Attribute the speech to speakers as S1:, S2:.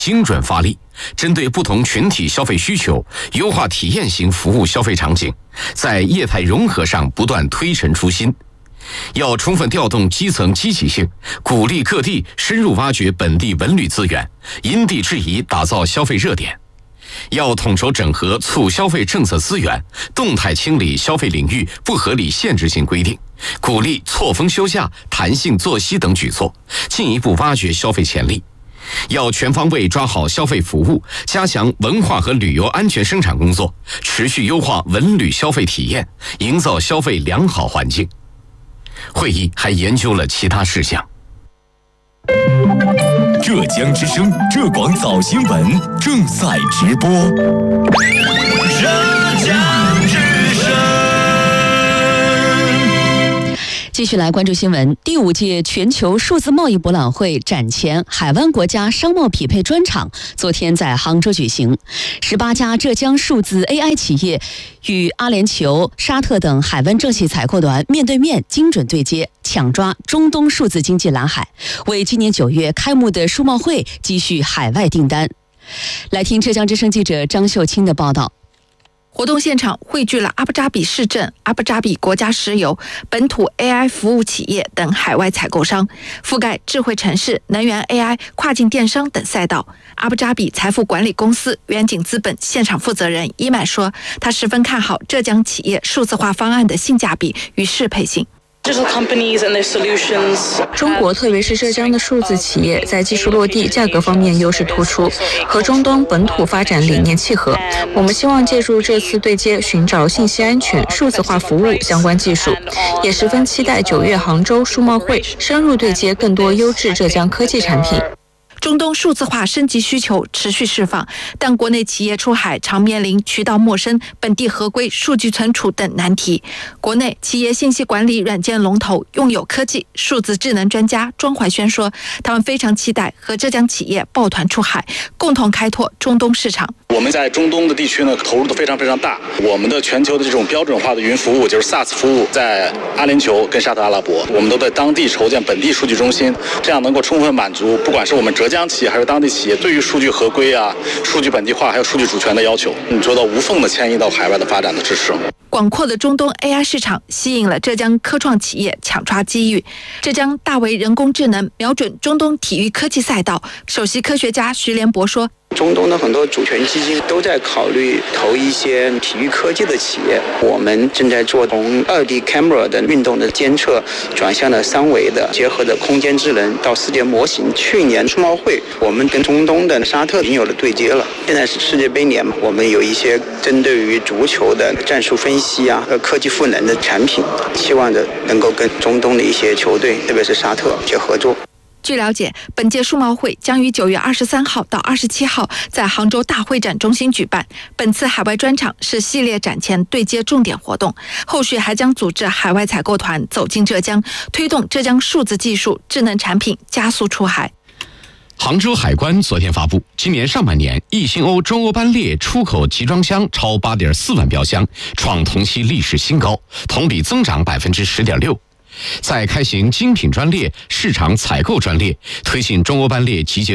S1: 精准发力，针对不同群体消费需求，优化体验型服务消费场景，在业态融合上不断推陈出新。要充分调动基层积极性，鼓励各地深入挖掘本地文旅资源，因地制宜打造消费热点。要统筹整合促消费政策资源，动态清理消费领域不合理限制性规定，鼓励错峰休假、弹性作息等举措，进一步挖掘消费潜力。要全方位抓好消费服务，加强文化和旅游安全生产工作，持续优化文旅消费体验，营造消费良好环境。会议还研究了其他事项。
S2: 浙江之声浙广早新闻正在直播。浙江之声。
S3: 继续来关注新闻。第5届全球数字贸易博览会展前海湾国家商贸匹配专场昨天在杭州举行，18家浙江数字 AI 企业与阿联酋、沙特等海湾政系采购团面对面精准对接，抢抓中东数字经济蓝海，为今年9月开幕的数贸会积蓄海外订单。来听浙江之声记者张秀清的报道。
S4: 活动现场汇聚了阿布扎比市政、阿布扎比国家石油、本土 AI 服务企业等海外采购商，覆盖智慧城市、能源 AI、跨境电商等赛道。阿布扎比财富管理公司远景资本现场负责人伊曼说，他十分看好浙江企业数字化方案的性价比与适配性。
S5: 中国特别是浙江的数字企业在技术落地、价格方面优势突出，和中东本土发展理念契合。我们希望借助这次对接，寻找信息安全、数字化服务相关技术，也十分期待9月杭州数贸会深入对接更多优质浙江科技产品。
S4: 中东数字化升级需求持续释放，但国内企业出海常面临渠道陌生、本地合规、数据存储等难题。国内企业信息管理软件龙头用友科技数字智能专家庄怀轩说，他们非常期待和浙江企业抱团出海，共同开拓中东市场。
S6: 我们在中东的地区呢，投入的非常大。我们的全球的这种标准化的云服务，就是 SaaS 服务，在阿联酋跟沙特阿拉伯，我们都在当地筹建本地数据中心，这样能够充分满足不管是我们浙江企业还是当地企业对于数据合规啊、数据本地化还有数据主权的要求，做到无缝的迁移到海外的发展的支持。
S4: 广阔的中东 AI 市场吸引了浙江科创企业抢抓机遇。浙江大为人工智能瞄准中东体育科技赛道，首席科学家徐连博说，
S7: 中东的很多主权基金都在考虑投一些体育科技的企业，我们正在做从2D camera 的运动的监测转向了3维的，结合的空间智能到世界模型。去年数贸会我们跟中东的沙特已经有了对接了，现在是世界杯年嘛，我们有一些针对于足球的战术分析啊和科技赋能的产品，期望着能够跟中东的一些球队，特别是沙特一些合作。
S4: 据了解，本届数贸会将于9月23号到27号在杭州大会展中心举办。本次海外专场是系列展前对接重点活动，后续还将组织海外采购团走进浙江，推动浙江数字技术、智能产品加速出海。
S1: 杭州海关昨天发布，今年上半年一星欧中欧班列出口集装箱超8.4万标箱，创同期历史新高，同比增长10.6%。在开行精品专列、市场采购专列，推进中欧班列集结